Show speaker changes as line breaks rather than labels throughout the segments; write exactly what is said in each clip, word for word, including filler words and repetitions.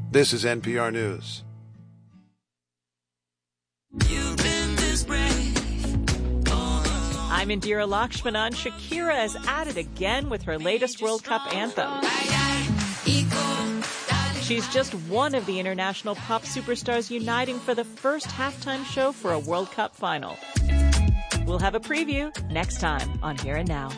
This is N P R News.
I'm Indira Lakshmanan. Shakira is at it again with her latest World Cup anthem. She's just one of the international pop superstars uniting for the first halftime show for a World Cup final. We'll have a preview next time on Here and Now.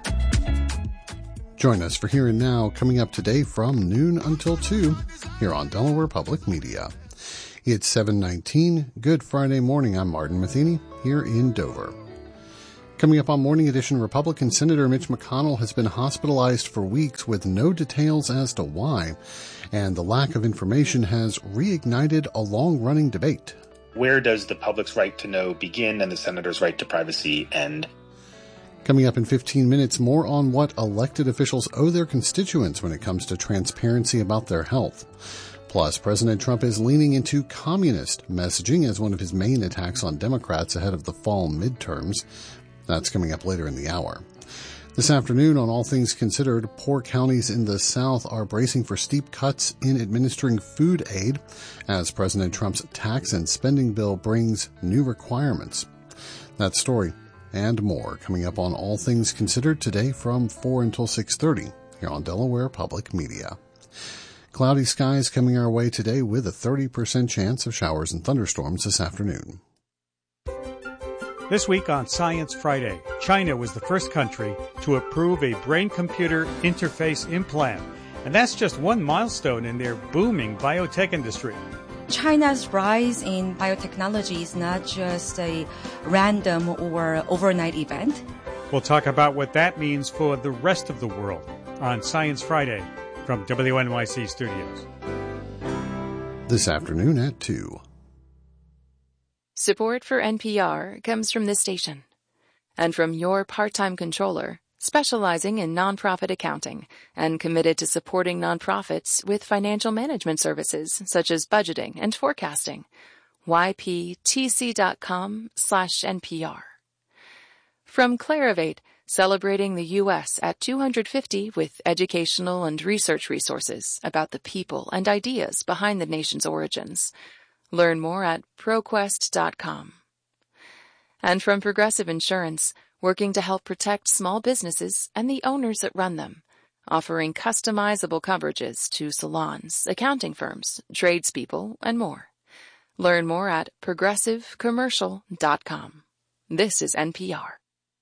Join us for Here and Now coming up today from noon until two here on Delaware Public Media. It's seven nineteen. Good Friday morning. I'm Martin Matheny here in Dover. Coming up on Morning Edition, Republican Senator Mitch McConnell has been hospitalized for weeks with no details as to why, and the lack of information has reignited a long-running debate.
Where does the public's right to know begin and the senator's right to privacy end?
Coming up in fifteen minutes, more on what elected officials owe their constituents when it comes to transparency about their health. Plus, President Trump is leaning into communist messaging as one of his main attacks on Democrats ahead of the fall midterms. That's coming up later in the hour. This afternoon on All Things Considered, poor counties in the South are bracing for steep cuts in administering food aid as President Trump's tax and spending bill brings new requirements. That story and more coming up on All Things Considered today from four until six thirty here on Delaware Public Media. Cloudy skies coming our way today with a thirty percent chance of showers and thunderstorms this afternoon.
This week on Science Friday, China was the first country to approve a brain-computer interface implant. And that's just one milestone in their booming biotech industry.
China's rise in biotechnology is not just a random or overnight event.
We'll talk about what that means for the rest of the world on Science Friday from W N Y C Studios.
This afternoon at two.
Support for N P R comes from this station and from your part-time controller, specializing in nonprofit accounting and committed to supporting nonprofits with financial management services such as budgeting and forecasting. Y P T C dot com slash N P R. From Clarivate, celebrating the U S at two hundred fifty with educational and research resources about the people and ideas behind the nation's origins. Learn more at ProQuest dot com. And from Progressive Insurance, working to help protect small businesses and the owners that run them, offering customizable coverages to salons, accounting firms, tradespeople, and more. Learn more at Progressive Commercial dot com. This is N P R.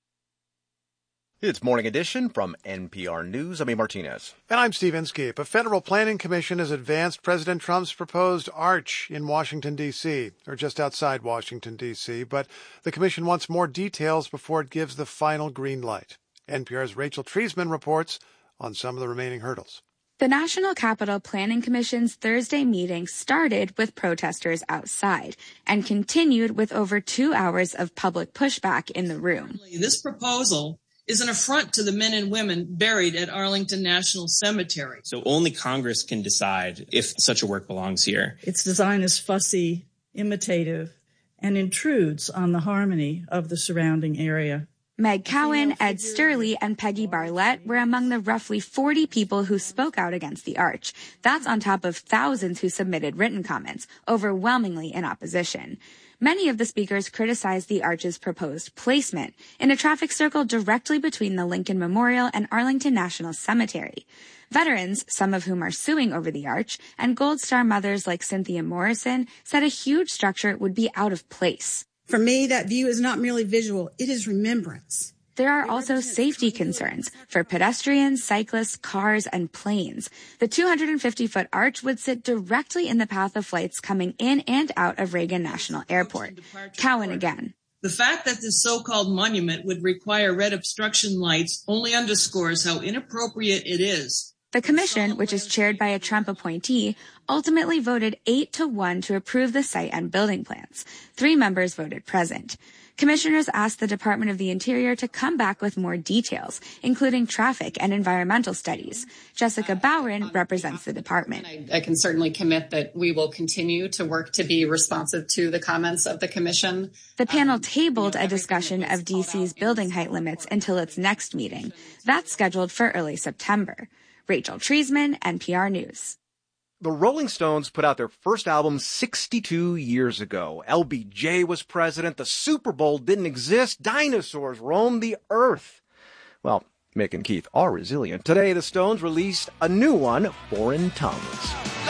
It's Morning Edition from N P R News. I'm A. Martinez.
And I'm Steve Inskeep. A federal planning commission has advanced President Trump's proposed arch in Washington, D C, or just outside Washington, D C, but the commission wants more details before it gives the final green light. N P R's Rachel Treisman reports on some of the remaining hurdles.
The National Capital Planning Commission's Thursday meeting started with protesters outside and continued with over two hours of public pushback in the room.
This proposal is an affront to the men and women buried at Arlington National Cemetery.
So only Congress can decide if such a work belongs here.
Its design is fussy, imitative, and intrudes on the harmony of the surrounding area.
Meg Cowan, Ed Sturley, and Peggy Barlett were among the roughly forty people who spoke out against the arch. That's on top of thousands who submitted written comments, overwhelmingly in opposition. Many of the speakers criticized the arch's proposed placement in a traffic circle directly between the Lincoln Memorial and Arlington National Cemetery. Veterans, some of whom are suing over the arch, and Gold Star mothers like Cynthia Morrison said a huge structure would be out of place.
For me, that view is not merely visual, it is remembrance.
There are also safety concerns for pedestrians, cyclists, cars, and planes. The two hundred fifty foot arch would sit directly in the path of flights coming in and out of Reagan National Airport. Cowan again.
The fact that this so-called monument would require red obstruction lights only underscores how inappropriate it is.
The commission, which is chaired by a Trump appointee, ultimately voted eight to one to approve the site and building plans. Three members voted present. Commissioners asked the Department of the Interior to come back with more details, including traffic and environmental studies. Jessica Bowron represents the department.
I, I can certainly commit that we will continue to work to be responsive to the comments of the commission.
The panel tabled a discussion of D C's building height limits until its next meeting. That's scheduled for early September. Rachel Treisman, N P R News.
The Rolling Stones put out their first album sixty-two years ago. L B J was president. The Super Bowl didn't exist. Dinosaurs roamed the earth. Well, Mick and Keith are resilient. Today, the Stones released a new one, Foreign Tongues.